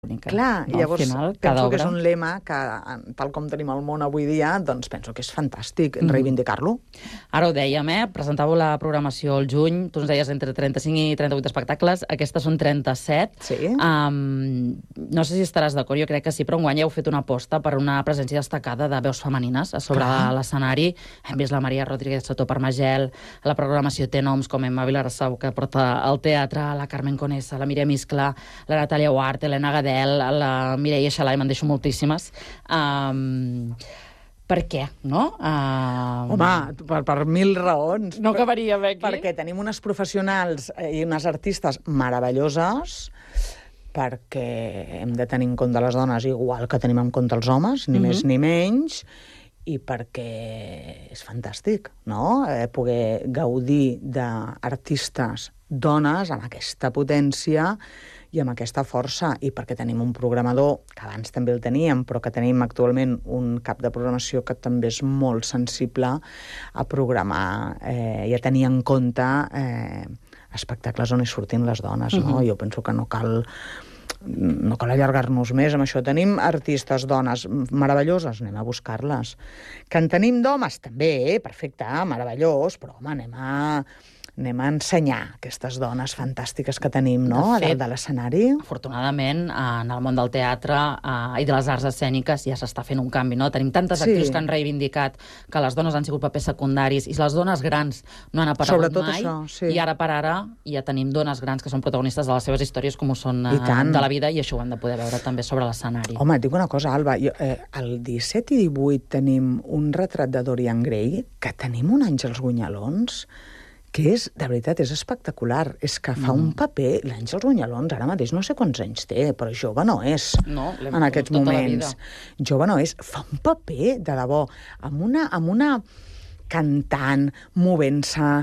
Clar, i llavors penso que és un lema que, tal com tenim el món avui dia, doncs penso que és fantàstic reivindicar-lo. Ara ho dèiem, presentàveu la programació al juny, tu ens deies entre 35 i 38 espectacles, aquestes són 37. Sí. No sé si estaràs d'acord, jo crec que sí, però enguany heu fet una aposta per una presència destacada de veus femenines a sobre l'escenari. Hem vist la Maria Rodríguez Soto Parmagel, la programació té noms com Emma Vilarassau, que porta al teatre, la Carmen Conesa, la Míriam Iscla, la Natàlia Huart, Helena Gadel, la Mireia Xalai, me'n deixo moltíssimes. Per què, no? Home, per mil raons. No acabaríem aquí. Perquè tenim unes professionals i unes artistes meravelloses, perquè hem de tenir en compte les dones igual que tenim en compte els homes, ni més ni menys, i perquè és fantàstic, no? Poder gaudir d'artistes dones amb aquesta potència i amb aquesta força, i perquè tenim un programador, que abans també el teníem, però que tenim actualment un cap de programació que també és molt sensible a programar i a tenir en compte espectacles on hi surtin les dones, no? Jo penso que no cal allargar-nos més amb això. Tenim artistes dones meravelloses, anem a buscar-les. Que en tenim d'homes també, perfecte, meravellós, però home, anem a ensenyar aquestes dones fantàstiques que tenim, no?, de l'escenari. Afortunadament, en el món del teatre i de les arts escèniques ja s'està fent un canvi, no? Tenim tantes actrius que han reivindicat que les dones han sigut papers secundaris i les dones grans no han aparegut sobretot mai. Això, sí. I ara per ara ja tenim dones grans que són protagonistes de les seves històries com ho són de la vida, i això ho hem de poder veure també sobre l'escenari. Home, et dic una cosa, Alba, el 17 i 18 tenim un retrat de Dorian Gray, que tenim un Àngels Gunyalons, que és, de veritat, és espectacular. És que fa un paper, l'Àngels Gunyalons, ara mateix no sé quants anys té, però jove no és, en aquests moments. Jove no és. Fa un paper, de debò, amb una cantant, movent-se,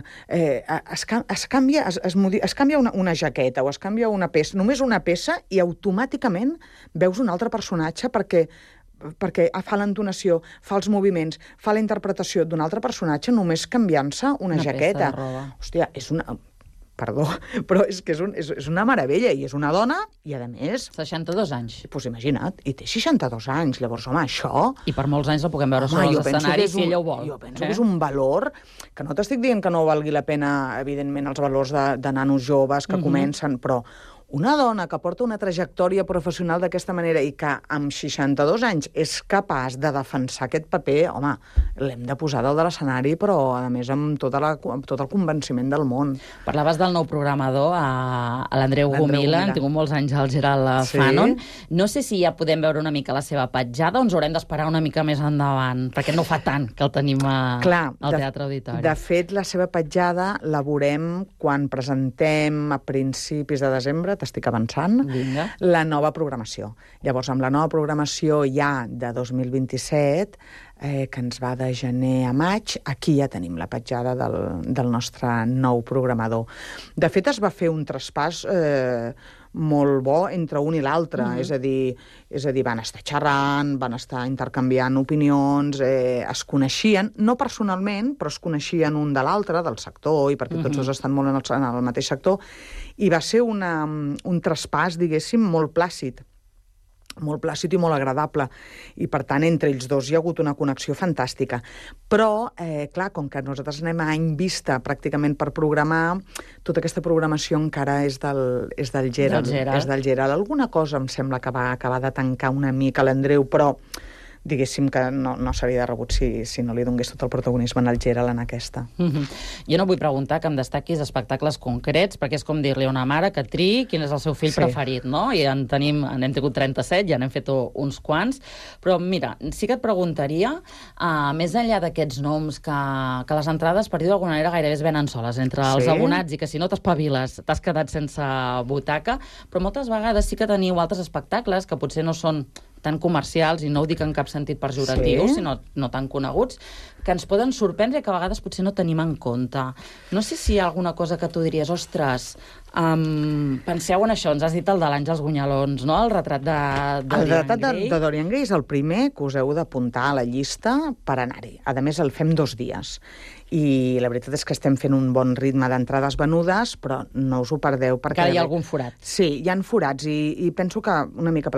es canvia una jaqueta o es canvia una peça, només una peça, i automàticament veus un altre personatge perquè fa l'entonació, fa els moviments, fa la interpretació d'un altre personatge només canviant-se una jaqueta. Hòstia, és una... Perdó, però és que és una meravella, i és una dona, i a més... 62 anys. Doncs imagina't, i té 62 anys, llavors, home, això... I per molts anys la puguem veure sobre els escenaris, si ella ho vol. Jo penso que és un valor, que no t'estic dient que no valgui la pena, evidentment, els valors de nanos joves que comencen, però una dona que porta una trajectòria professional d'aquesta manera i que amb 62 anys és capaç de defensar aquest paper, home, l'hem de posar dalt de l'escenari, però a més amb tot el convenciment del món. Parlaves del nou programador, a l'Andreu Gomila, hem tingut molts anys al Gerald Fanon. No sé si ja podem veure una mica la seva petjada o ens haurem d'esperar una mica més endavant, perquè no fa tant que el tenim al Teatre Auditori. De fet, la seva petjada la veurem quan presentem a principis de desembre, t'estic avançant, la nova programació. Llavors, amb la nova programació ja de 2027, que ens va de gener a maig, aquí ja tenim la petjada del nostre nou programador. De fet, es va fer un traspàs molt bo entre un i l'altre, és a dir, van estar xerrant, van estar intercanviant opinions, es coneixien, no personalment, però es coneixien un de l'altre, del sector, i perquè tots dos estan molt en el mateix sector, i va ser un traspàs, diguéssim, molt plàcid i molt agradable, i per tant entre ells dos hi ha hagut una connexió fantàstica. Però, clar, com que nosaltres anem a any vista pràcticament per programar, tota aquesta programació encara és del Gerald. Alguna cosa em sembla que va acabar de tancar una mica l'Andreu, però diguéssim que no s'havia de rebut si no li donés tot el protagonisme al Gerald en aquesta. Jo no vull preguntar que em destaquis espectacles concrets, perquè és com dir-li a una mare que triï quin és el seu fill preferit, no? I n'hem tingut 37, ja n'hem fet uns quants, però mira, sí que et preguntaria, més enllà d'aquests noms, que les entrades, per dir-ho d'alguna manera, gairebé es venen soles entre els abonats, i que si no t'espaviles t'has quedat sense butaca, però moltes vegades sí que teniu altres espectacles que potser no són tan comercials, i no ho dic en cap sentit pejoratiu, sinó no tan coneguts, que ens poden sorprendre i que a vegades potser no tenim en compte. No sé si hi ha alguna cosa que tu diries, ostres, penseu en això, ens has dit el de l'Àngels Gunyalons, no? El retrat de Dorian Gray. El retrat de Dorian Gray és el primer que us heu d'apuntar a la llista per anar-hi. A més, el fem 2 dies. I la veritat és que estem fent un bon ritme d'entrades venudes, però no us ho perdeu perquè... Encara hi ha algun forat. Sí, hi ha forats i penso que una mica